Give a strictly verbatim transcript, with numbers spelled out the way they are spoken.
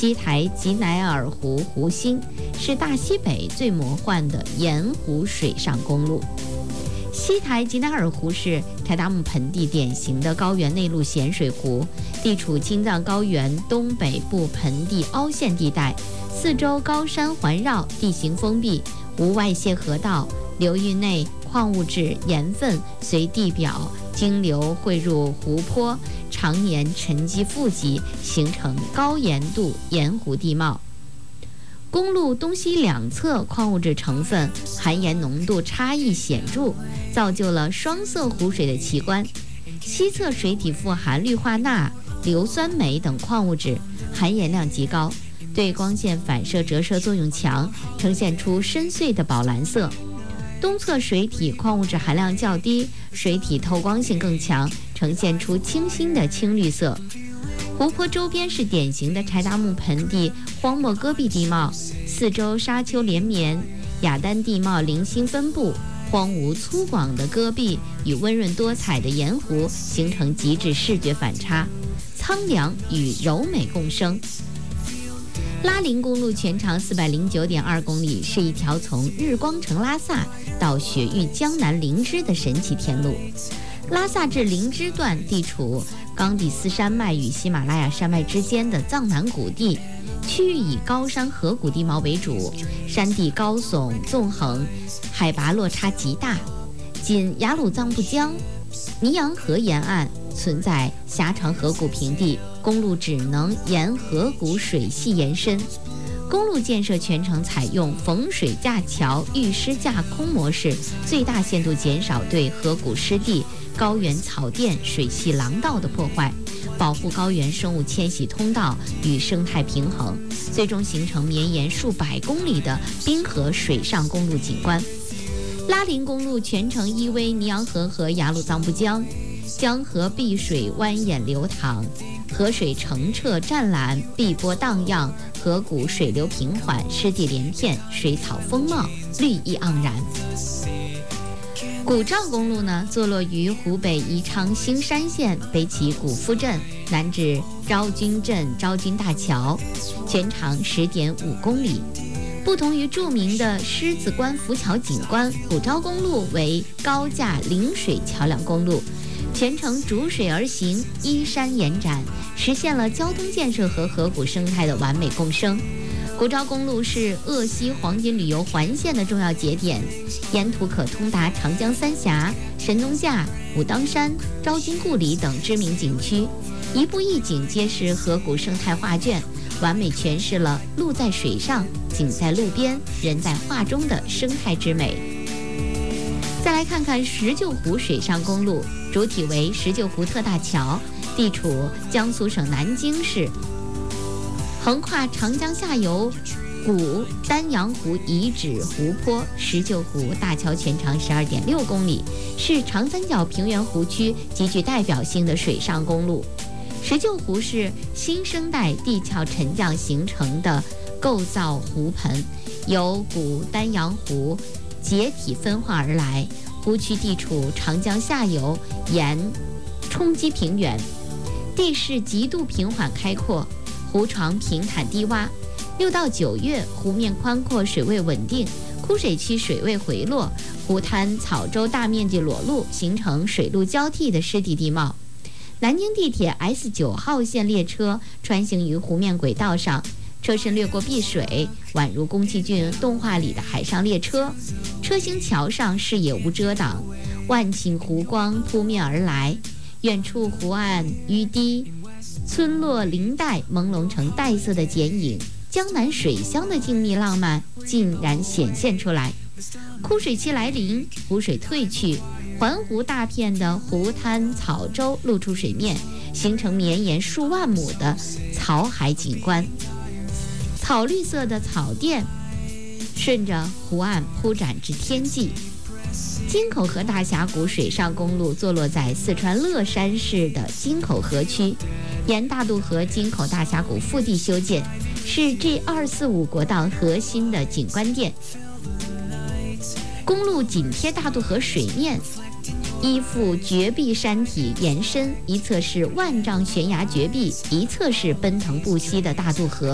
西台吉乃尔湖湖心是大西北最魔幻的盐湖水上公路。西台吉乃尔湖是柴达木盆地典型的高原内陆咸水湖，地处青藏高原东北部盆地凹陷地带，四周高山环绕，地形封闭，无外泄河道，流域内矿物质盐分随地表经流汇入湖泊，常年沉积富集，形成高盐度盐湖地貌。公路东西两侧矿物质成分含盐浓度差异显著，造就了双色湖水的奇观。西侧水体富含氯化钠、硫酸镁等矿物质，含盐量极高，对光线反射折射作用强，呈现出深邃的宝蓝色。东侧水体矿物质含量较低，水体透光性更强，呈现出清新的青绿色。湖泊周边是典型的柴达木盆地荒漠戈壁地貌，四周沙丘连绵，雅丹地貌零星分布，荒芜粗犷的戈壁与温润多彩的盐湖形成极致视觉反差，苍凉与柔美共生。拉林公路全长四百零九点二公里，是一条从日光城拉萨到雪域江南林芝的神奇天路。拉萨至林芝段地处冈底斯山脉与喜马拉雅山脉之间的藏南谷地，区域以高山河谷地貌为主，山地高耸纵横，海拔落差极大。仅雅鲁藏布江、尼洋河沿岸存在狭长河谷平地，公路只能沿河谷水系延伸。公路建设全程采用逢水架桥、遇湿架空模式，最大限度减少对河谷湿地、高原草甸、水系廊道的破坏，保护高原生物迁徙通道与生态平衡，最终形成绵延数百公里的滨河水上公路景观。拉林公路全程依偎尼洋河和雅鲁藏布江，江河碧水蜿蜒流淌，河水澄澈湛蓝，碧波荡漾，河谷水流平缓，湿地连片，水草丰茂，绿意盎然。古赵公路呢，坐落于湖北宜昌兴山县，北起古夫镇，南至昭君镇昭君大桥，全长十点五公里。不同于著名的狮子关浮桥景观，古昭公路为高架临水桥梁公路，全程逐水而行，依山延展，实现了交通建设和河谷生态的完美共生。古昭公路是鄂西黄金旅游环线的重要节点，沿途可通达长江三峡、神农架、武当山、昭君故里等知名景区，一步一景皆是河谷生态画卷，完美诠释了路在水上、景在路边、人在画中的生态之美。再来看看石臼湖水上公路，主体为石臼湖特大桥，地处江苏省南京市，横跨长江下游古丹阳湖遗址湖泊。石臼湖大桥全长十二点六公里，是长三角平原湖区极具代表性的水上公路。石臼湖是新生代地壳沉降形成的构造湖盆，由古丹阳湖解体分化而来，湖区地处长江下游沿冲积平原，地势极度平缓开阔，湖床平坦低洼。六到九月，湖面宽阔，水位稳定，枯水期水位回落，湖滩草洲大面积裸露，形成水陆交替的湿地地貌。南京地铁 S 九号线列车穿行于湖面轨道上，车身掠过碧水，宛如宫崎骏动画里的海上列车。车行桥上视野无遮挡，万顷湖光扑面而来，远处湖岸淤滴，村落林带朦胧成带色的剪影，江南水乡的静谧浪漫竟然显现出来。枯水期来临，湖水退去，环湖大片的湖滩草洲露出水面，形成绵延数万亩的草海景观。草绿色的草甸顺着湖岸铺展至天际。京口河大峡谷水上公路坐落在四川乐山市的京口河区，沿大渡河京口大峡谷腹地修建，是 G 二四五国道核心的景观点。公路紧贴大渡河水面，依附绝壁山体延伸，一侧是万丈悬崖绝壁，一侧是奔腾不息的大渡河。